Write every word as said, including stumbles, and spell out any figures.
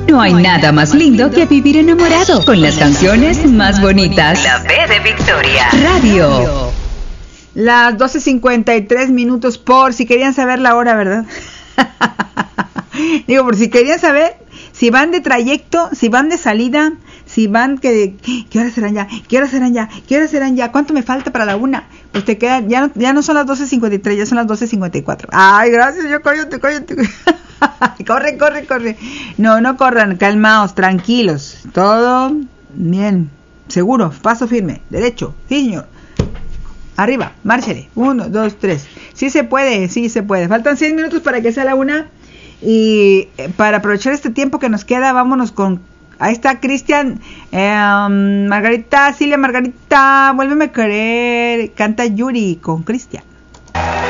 No hay nada más lindo que vivir enamorado con las canciones más bonitas. La B de Victoria Radio. Las doce cincuenta y tres minutos, por si querían saber la hora, ¿verdad? Digo, por si querían saber si van de trayecto, si van de salida, si van que... ¿Qué horas serán ya? ¿Qué horas serán ya? ¿Qué horas serán ya? ¿Cuánto me falta para la una? Pues te quedan... Ya no, ya no son las doce cincuenta y tres, ya son las doce cincuenta y cuatro. Ay, gracias, yo cállate, cállate. Corre, corre, corre. No, no corran, calmaos, tranquilos. Todo bien, seguro, paso firme, derecho. Sí, señor. Arriba, márchele. Uno, dos, tres. Sí se puede, sí se puede. Faltan seis minutos para que sea la una. Y para aprovechar este tiempo que nos queda, vámonos con... Ahí está Cristian, eh, Margarita, Silvia Margarita, vuélveme a querer. Canta Yuri con Cristian.